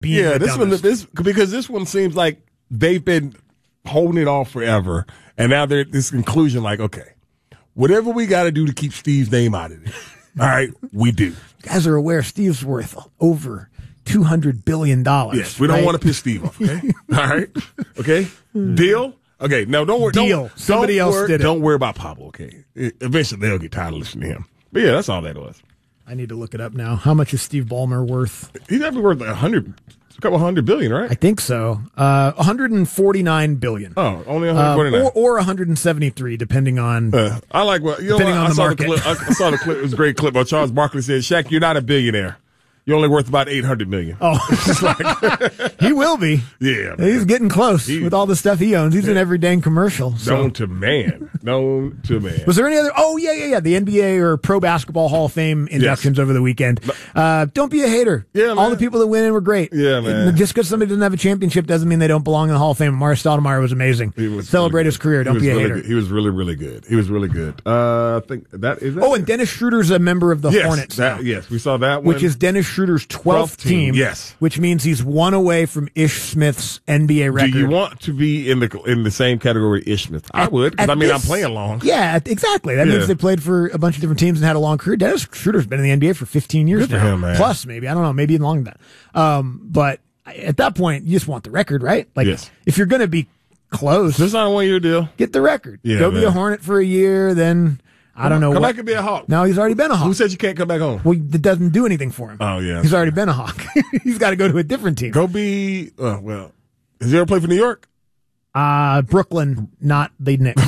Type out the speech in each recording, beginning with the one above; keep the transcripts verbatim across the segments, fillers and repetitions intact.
being yeah, the this one, dumbest. this because this one seems like they've been holding it off forever, and now they're at this conclusion. Like, okay, whatever we got to do to keep Steve's name out of this, all right, we do. You guys are aware Steve's worth over two hundred billion dollars. Yes, we don't right? want to piss Steve off. Okay, all right, okay, deal. Okay, no, don't worry. Deal. Don't, Somebody don't else worry, did it. Don't worry about Pablo. Okay, eventually they'll get tired of listening to him. But yeah, that's all that was. I need to look it up now. How much is Steve Ballmer worth? He's actually worth like a hundred, a couple hundred billion, right? I think so. Uh, one hundred forty-nine billion. Oh, only one hundred forty-nine. Uh, or, or one hundred seventy-three, depending on. Uh, I like what you know. Depending What, on I the saw market. the clip. I, I saw the clip. It was a great clip. Where Charles Barkley said, "Shaq, you're not a billionaire. You're only worth about eight hundred million." Oh, he will be. Yeah, man. He's getting close He- with all the stuff he owns. He's in every dang commercial. So. known to man, known to man. Was there any other? Oh, yeah, yeah, yeah. The N B A or Pro Basketball Hall of Fame inductions over the weekend. Uh, don't be a hater. Yeah, All man. the people that went in were great. Yeah, man. Just because somebody doesn't have a championship doesn't mean they don't belong in the Hall of Fame. Amari Stoudemire was amazing. He was Celebrate really his good. career. He Don't was be a really hater. good. He was really, really good. He was really good. Uh, I think that is. That Oh, and Dennis Schroeder's a member of the yes, Hornets now, that, yes, we saw that one. which is Dennis Schroeder's twelfth twelfth team, team. yes. Which means he's one away from Ish Smith's N B A Do record. you want to be in the in the same category Ish Smith? I would, because At I mean this- I'm playing long. Yeah, exactly. That Yeah. means they played for a bunch of different teams and had a long career. Dennis Schroeder's been in the N B A for fifteen years Good for now. him, man. Plus, maybe. I don't know. Maybe even longer than that. Um, but at that point, you just want the record, right? Like, Yes. if you're going to be close, This is not a one year deal. get the record. Yeah, Go be man. a Hornet for a year, then I don't know Come what. back and be a Hawk. No, he's already been a Hawk. Who said you can't come back home? Well, that doesn't do anything for him. Oh, yeah. He's already been a Hawk. He's got to go to a different team. Go be. Uh, well, has he ever played for New York? Uh, Brooklyn, not the Knicks.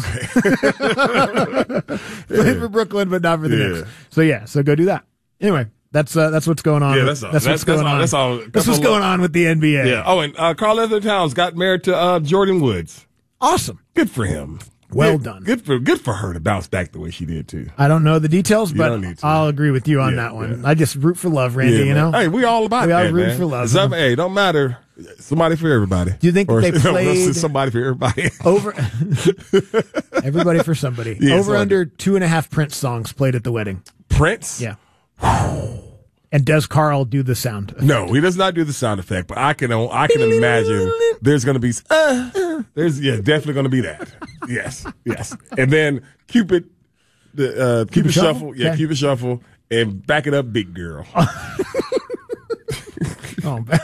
Played for Brooklyn, but not for the Yeah. Knicks. So yeah, so go do that. Anyway, that's uh, that's what's going on. Yeah, with- that's all. That's That's- what's going that's all- on. that's all. That's what's Couple going on with the N B A. Yeah. Oh, and uh, Carl Anthony Towns got married to uh, Jordan Woods. Awesome. Good for him. Well Good- done. Good for good for her to bounce back the way she did too. I don't know the details, but don't need to. I'll agree with you on Yeah, that one. yeah. I just root for love, Randy. you man. know. Hey, we all about We all that, root man. for love. Some, hey, don't matter. Somebody for everybody. Do you think that Or- they no, played- somebody for everybody? Over everybody for somebody. Yeah, Over somebody. under two and a half Prince songs played at the wedding. Prince? Yeah. And does Carl do the sound? No, he does not do the sound effect, but I can I can imagine there's going to be uh, there's yeah definitely going to be that. Yes, yes, and then Cupid, the uh, Cupid Shuffle? shuffle, yeah, Okay. Cupid shuffle, and back it up, big girl. Oh, man.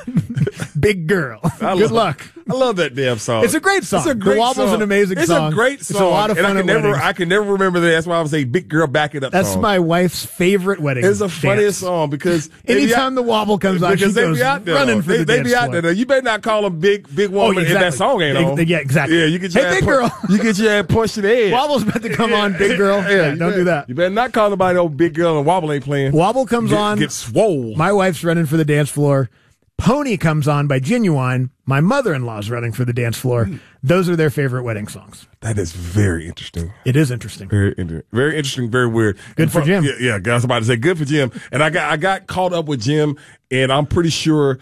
Big girl. I Good love- luck. I love that damn song. It's a great song. It's a The great Wobble's song. an amazing it's song. It's a great It's a song. lot of and fun I at can never, weddings. I can never remember that. That's why I would say "Big Girl, Back It Up." That's song. my wife's favorite wedding. It's the dance. funniest song because they be Anytime the wobble comes on, she because they goes be out there, running though. for they, the they dance be out floor. there. Though. You better not call them big, big Oh, woman exactly. if that song ain't on. Yeah, exactly. Yeah, you get your Hey, ass big pu- girl. You get your ass punched in the head. Wobble's about to come on, big girl. Yeah, you don't better- do that. You better not call nobody old big girl and Wobble ain't playing. Wobble comes get, on. Get swole. My wife's running for the dance floor. Pony comes on by Genuine. My mother-in-law's running for the dance floor. Those are their favorite wedding songs. That is very interesting. It is interesting. Very, inter- very interesting. Very weird. Good for And Jim. Yeah, yeah. I was about to say good for Jim. And I got I got caught up with Jim, and I'm pretty sure.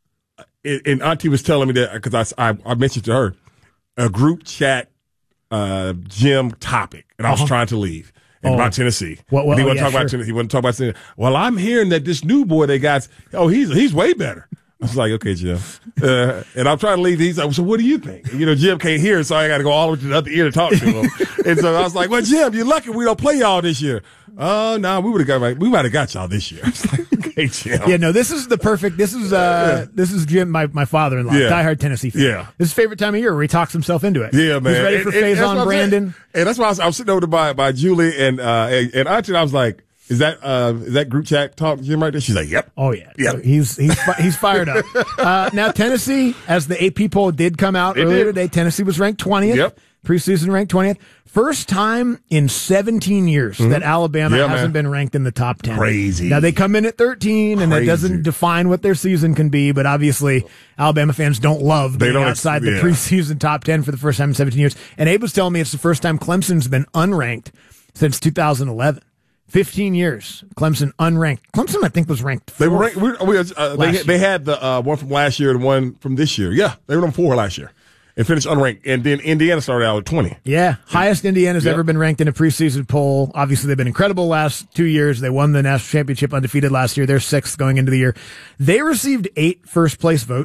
And and Auntie was telling me that because I, I I mentioned to her a group chat uh, Jim topic, and I was Uh-huh. trying to leave. And Oh. about Tennessee. What- what- and he oh, wouldn't yeah, talk about sure. Tennessee. He wouldn't talk about Tennessee. Well, I'm hearing that this new boy they got, oh, he's he's way better. I was like, okay, Jim. Uh, and I'm trying to leave. He's like, so what do you think? And, you know, Jim can't hear, so I got to go all the way to the other ear to talk to him. And so I was like, well, Jim, you're lucky we don't play y'all this year. Oh, no, we would have got right. We might have got y'all this year. I was like, okay, Jim. Yeah, no, this is the perfect. This is uh, this is Jim, my, my father-in-law, Yeah. diehard Tennessee fan. Yeah. This is his favorite time of year where he talks himself into it. Yeah, man. He's ready And- for and- and that's what Faison I'm Brandon. saying. And that's why I was, I was sitting over by by Julie and uh and, and Auntie, and I was like, is that uh is that group chat talk Jim right there? She's like, yep. Oh yeah, Yeah. So he's he's fi- he's fired up. Uh, now Tennessee, as the A P poll did come out It earlier did. today, Tennessee was ranked twentieth. Yep. Preseason ranked twentieth. First time in seventeen years that Alabama Mm-hmm. Yeah, hasn't man. been ranked in the top ten. Crazy. Now they come in at thirteen, and that Crazy. doesn't define what their season can be. But obviously, Alabama fans don't love They being don't ex- outside the yeah. preseason top ten for the first time in seventeen years. And Abe was telling me it's the first time Clemson's been unranked since two thousand eleven. fifteen years, Clemson unranked. Clemson, I think, was ranked. They were fourth. ranked, we, we, uh, they, Last they had the uh, one from last year and one from this year. Yeah, they were on four last year. and finished unranked. And then Indiana started out at twenty. Yeah, highest Indiana's Yep. ever been ranked in a preseason poll. Obviously, they've been incredible last two years. They won the national championship undefeated last year. They're sixth going into the year. They received eight first place votes.